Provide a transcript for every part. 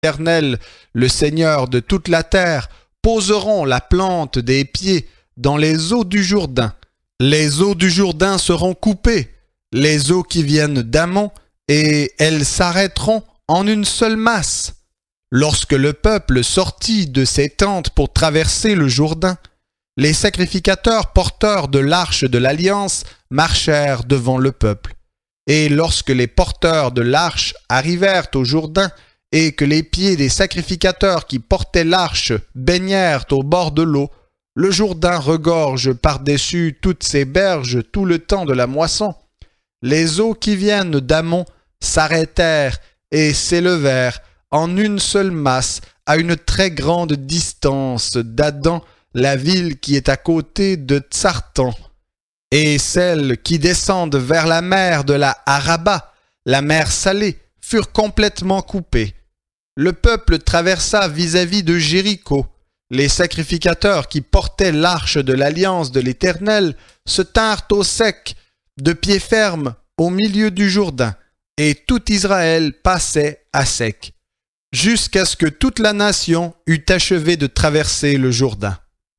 l'Éternel, le Seigneur de toute la terre, poseront la plante des pieds dans les eaux du Jourdain. Les eaux du Jourdain seront coupées, les eaux qui viennent d'Amon, et elles s'arrêteront en une seule masse. Lorsque le peuple sortit de ses tentes pour traverser le Jourdain, les sacrificateurs porteurs de l'arche de l'Alliance marchèrent devant le peuple. Et lorsque les porteurs de l'arche arrivèrent au Jourdain, et que les pieds des sacrificateurs qui portaient l'arche baignèrent au bord de l'eau, le Jourdain regorge par-dessus toutes ses berges tout le temps de la moisson. Les eaux qui viennent d'Amon s'arrêtèrent et s'élevèrent en une seule masse à une très grande distance d'Addan, la ville qui est à côté de Tsartan, et celles qui descendent vers la mer de la Araba, la mer salée, furent complètement coupées. Le peuple traversa vis-à-vis de Jéricho. Les sacrificateurs qui portaient l'arche de l'Alliance de l'Éternel se tinrent au sec, de pied ferme, au milieu du Jourdain, et tout Israël passait à sec, jusqu'à ce que toute la nation eût achevé de traverser le Jourdain.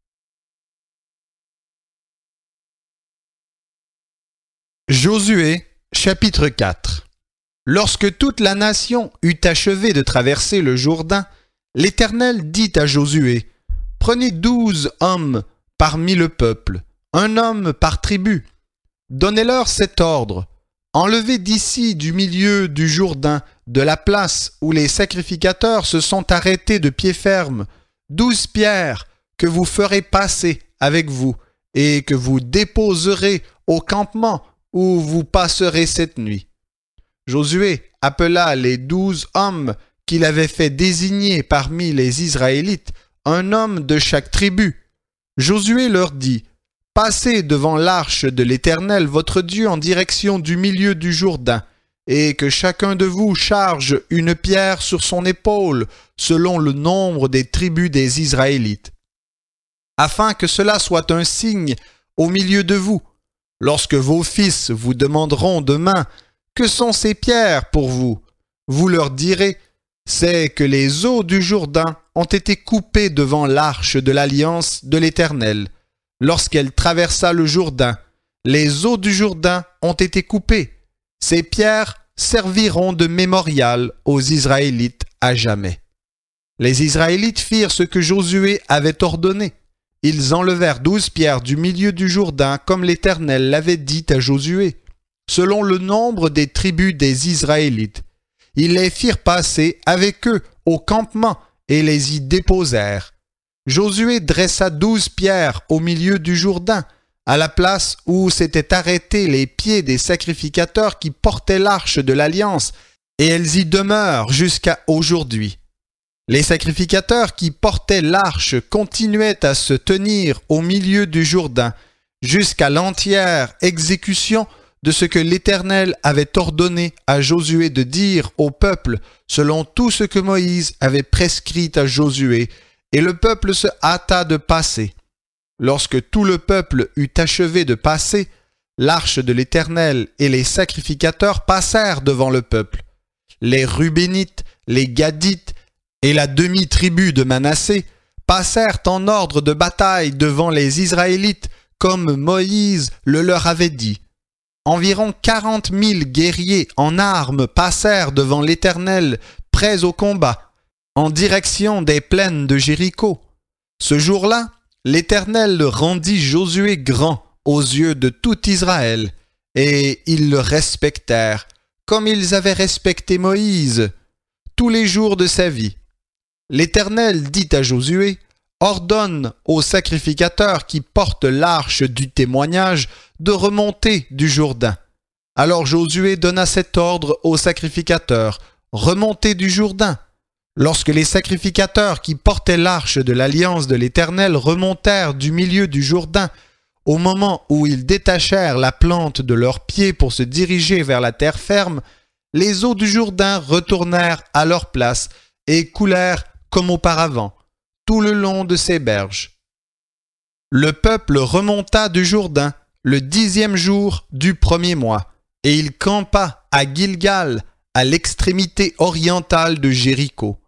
Josué, chapitre 4. Lorsque toute la nation eut achevé de traverser le Jourdain, l'Éternel dit à Josué, « Prenez 12 hommes parmi le peuple, un homme par tribu. Donnez-leur cet ordre. Enlevez d'ici du milieu du Jourdain, de la place où les sacrificateurs se sont arrêtés de pied ferme, 12 pierres que vous ferez passer avec vous et que vous déposerez au campement où vous passerez cette nuit. » Josué appela les 12 hommes qu'il avait fait désigner parmi les Israélites, un homme de chaque tribu. Josué leur dit, « Passez devant l'arche de l'Éternel votre Dieu en direction du milieu du Jourdain, et que chacun de vous charge une pierre sur son épaule, selon le nombre des tribus des Israélites, afin que cela soit un signe au milieu de vous. Lorsque vos fils vous demanderont demain, « Que sont ces pierres pour vous ?» Vous leur direz, « C'est que les eaux du Jourdain ont été coupées devant l'arche de l'Alliance de l'Éternel. Lorsqu'elle traversa le Jourdain, les eaux du Jourdain ont été coupées. Ces pierres serviront de mémorial aux Israélites à jamais. » Les Israélites firent ce que Josué avait ordonné. Ils enlevèrent 12 pierres du milieu du Jourdain comme l'Éternel l'avait dit à Josué, selon le nombre des tribus des Israélites. Ils les firent passer avec eux au campement et les y déposèrent. Josué dressa 12 pierres au milieu du Jourdain, à la place où s'étaient arrêtés les pieds des sacrificateurs qui portaient l'arche de l'Alliance, et elles y demeurent jusqu'à aujourd'hui. Les sacrificateurs qui portaient l'arche continuaient à se tenir au milieu du Jourdain, jusqu'à l'entière exécution de ce que l'Éternel avait ordonné à Josué de dire au peuple, selon tout ce que Moïse avait prescrit à Josué, et le peuple se hâta de passer. Lorsque tout le peuple eut achevé de passer, l'arche de l'Éternel et les sacrificateurs passèrent devant le peuple. Les Rubénites, les Gadites et la demi-tribu de Manassé passèrent en ordre de bataille devant les Israélites, comme Moïse le leur avait dit. Environ 40 000 guerriers en armes passèrent devant l'Éternel, prêts au combat, en direction des plaines de Jéricho. Ce jour-là, l'Éternel rendit Josué grand aux yeux de tout Israël, et ils le respectèrent, comme ils avaient respecté Moïse, tous les jours de sa vie. L'Éternel dit à Josué, « Ordonne aux sacrificateurs qui portent l'arche du témoignage de remonter du Jourdain. » Alors Josué donna cet ordre aux sacrificateurs, « Remontez du Jourdain. » Lorsque les sacrificateurs qui portaient l'arche de l'Alliance de l'Éternel remontèrent du milieu du Jourdain, au moment où ils détachèrent la plante de leurs pieds pour se diriger vers la terre ferme, les eaux du Jourdain retournèrent à leur place et coulèrent comme auparavant, tout le long de ses berges. Le peuple remonta du Jourdain le 10e jour du 1er mois, et il campa à Gilgal, à l'extrémité orientale de Jéricho.